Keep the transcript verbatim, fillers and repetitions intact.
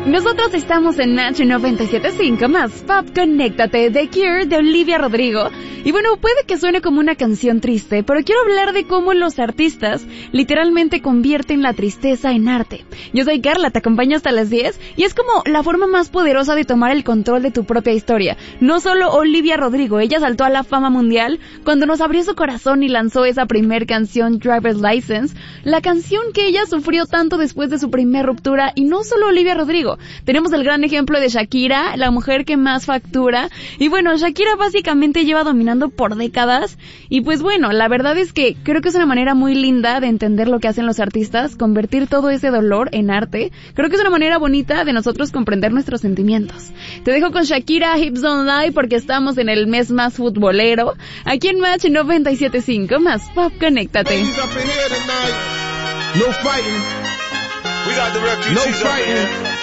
Nosotros estamos en Match noventa y siete punto cinco más Pop Conéctate de Cure de Olivia Rodrigo. Y bueno, puede que suene como una canción triste, pero quiero hablar de cómo los artistas literalmente convierten la tristeza en arte. Yo soy Carla, te acompaño hasta las diez y es como la forma más poderosa de tomar el control de tu propia historia. No solo Olivia Rodrigo, ella saltó a la fama mundial cuando nos abrió su corazón y lanzó esa primer canción, Driver's License, la canción que ella sufrió tanto después de su primer ruptura. Y no solo Olivia Rodrigo, tenemos el gran ejemplo de Shakira, la mujer que más factura. Y bueno, Shakira básicamente lleva dominando por décadas. Y pues bueno, la verdad es que creo que es una manera muy linda de entender lo que hacen los artistas, convertir todo ese dolor en arte. Creo que es una manera bonita de nosotros comprender nuestros sentimientos. Te dejo con Shakira, Hips Don't Lie, porque estamos en el mes más futbolero. Aquí en Match noventa y siete punto cinco más Pop Conéctate. No fighting. We got the refugees. No fighting.